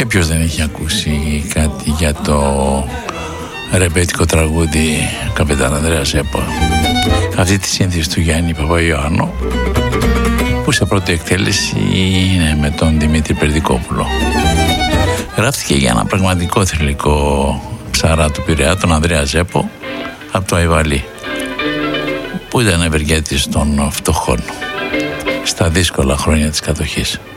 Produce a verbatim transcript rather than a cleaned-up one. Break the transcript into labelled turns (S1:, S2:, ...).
S1: Και ποιος δεν έχει ακούσει κάτι για το ρεμπέτικο τραγούδι Καπετάν Ανδρέα Ζέπο. Αυτή τη σύνθεση του Γιάννη Παπαϊωάννου, που σε πρώτη εκτέλεση είναι με τον Δημήτρη Περδικόπουλο. Γράφτηκε για ένα πραγματικό θρυλικό ψαρά του Πειραιά, τον Ανδρέα Ζέπο, από το Αϊβαλί, που ήταν ευεργέτης των φτωχών στα δύσκολα χρόνια της κατοχής.